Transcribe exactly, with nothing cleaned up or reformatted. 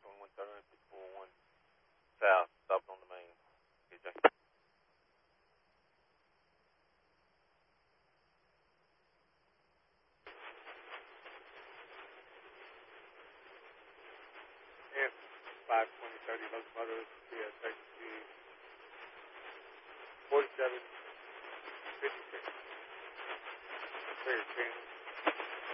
twenty-one southern, six four one south, stopped on the main. P J. F five twenty thirty locomotive, P S H G forty-seven